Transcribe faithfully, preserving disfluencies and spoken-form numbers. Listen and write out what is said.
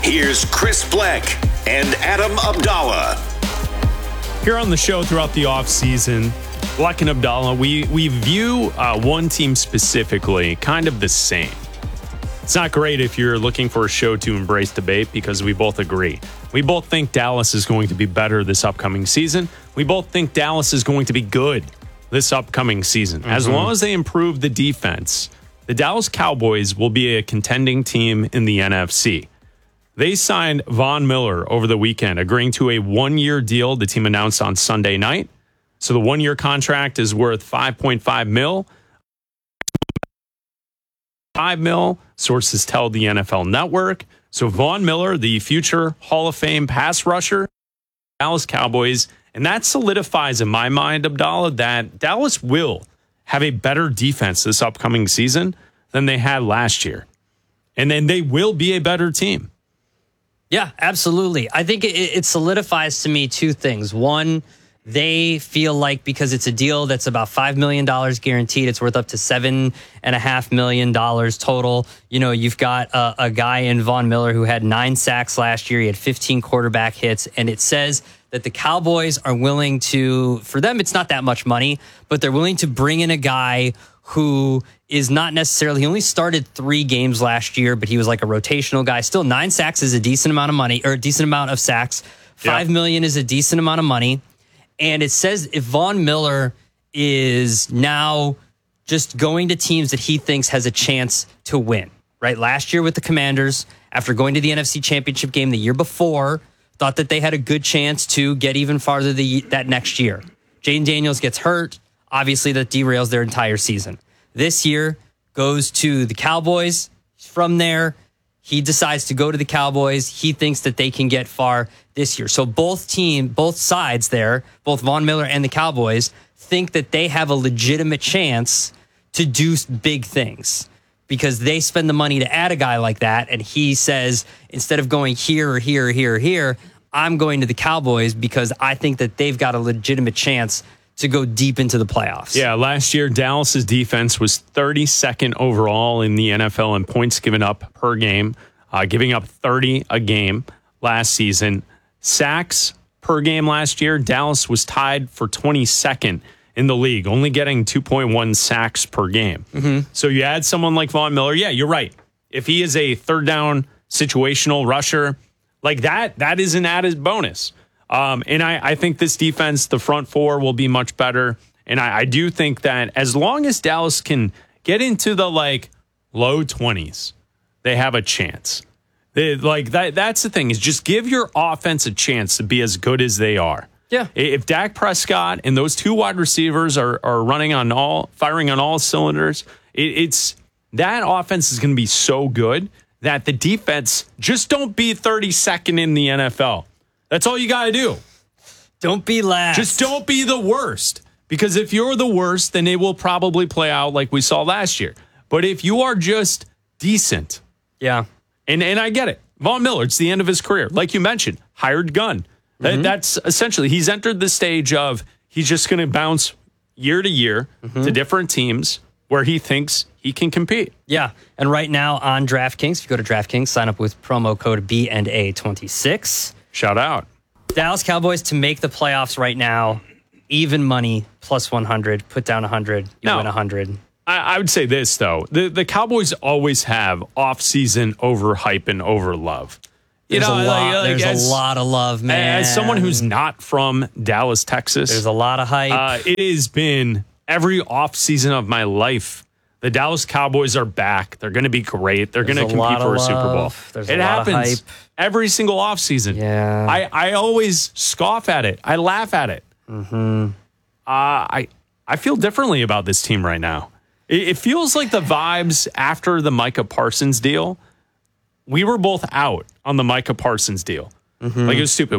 Here's Chris Black and Adam Abdallah. Here on the show throughout the offseason, Black and Abdallah, we, we view uh, one team specifically kind of the same. It's not great if you're looking for a show to embrace debate because we both agree. We both think Dallas is going to be better this upcoming season. We both think Dallas is going to be good this upcoming season. Mm-hmm. As long as they improve the defense, the Dallas Cowboys will be a contending team in the N F C. They signed Von Miller over the weekend, agreeing to a one-year deal the team announced on Sunday night. So the one-year contract is worth five point five mil. five mil, sources tell the N F L Network. So Von Miller, the future Hall of Fame pass rusher, Dallas Cowboys, and that solidifies in my mind, Abdallah, that Dallas will have a better defense this upcoming season than they had last year. And then they will be a better team. Yeah, absolutely. I think it, it solidifies to me two things. One, they feel like because it's a deal that's about five million dollars guaranteed, it's worth up to seven point five million dollars total. You know, you've got a, a guy in Von Miller who had nine sacks last year. He had fifteen quarterback hits. And it says that the Cowboys are willing to, for them, it's not that much money, but they're willing to bring in a guy who is not necessarily, he only started three games last year, but he was like a rotational guy. Still, nine sacks is a decent amount of money, or a decent amount of sacks. Five yep. million is a decent amount of money. And it says if Von Miller is now just going to teams that he thinks has a chance to win, right? Last year with the Commanders, after going to the N F C Championship game the year before, thought that they had a good chance to get even farther the, that next year. Jaden Daniels gets hurt. Obviously, that derails their entire season. This year goes to the Cowboys. From there, he decides to go to the Cowboys. He thinks that they can get far this year. So both team, both sides there, both Von Miller and the Cowboys, think that they have a legitimate chance to do big things because they spend the money to add a guy like that. And he says, instead of going here or here or here or here, I'm going to the Cowboys because I think that they've got a legitimate chance to go deep into the playoffs. Yeah, last year, Dallas's defense was thirty-second overall in the N F L in points given up per game, uh, giving up thirty a game last season. Sacks per game last year, Dallas was tied for twenty-second in the league, only getting two point one sacks per game. Mm-hmm. So you add someone like Von Miller, yeah, you're right. If he is a third down situational rusher, like that, that is an added bonus. Um, and I, I think this defense, the front four, will be much better. And I, I do think that as long as Dallas can get into the like low twenties, they have a chance. They, like that. That's the thing, is just give your offense a chance to be as good as they are. Yeah. If Dak Prescott and those two wide receivers are are running on all, firing on all cylinders, it, it's that offense is going to be so good that the defense just don't be thirty-second in the N F L. That's all you got to do. Don't be last. Just don't be the worst. Because if you're the worst, then it will probably play out like we saw last year. But if you are just decent. Yeah. And and I get it. Von Miller, it's the end of his career. Like you mentioned, hired gun. That, mm-hmm. That's essentially, he's entered the stage of he's just going to bounce year to year mm-hmm. to different teams where he thinks he can compete. Yeah. And right now on DraftKings, if you go to DraftKings, sign up with promo code B and A twenty-six. Shout out. Dallas Cowboys to make the playoffs right now, even money, plus one hundred. Put down one hundred, you no, win one hundred. I, I would say this, though. The the Cowboys always have off-season overhype and overlove. You There's, know, a, lot, like, there's as, a lot of love, man. As someone who's not from Dallas, Texas. There's a lot of hype. Uh, it has been every off-season of my life. The Dallas Cowboys are back. They're going to be great. They're going to compete for a love. Super Bowl. There's it a lot happens of hype. every single offseason. Yeah. I, I always scoff at it. I laugh at it. Mm-hmm. Uh, I I feel differently about this team right now. It, it feels like the vibes after the Micah Parsons deal. We were both out on the Micah Parsons deal. Mm-hmm. Like, it was stupid.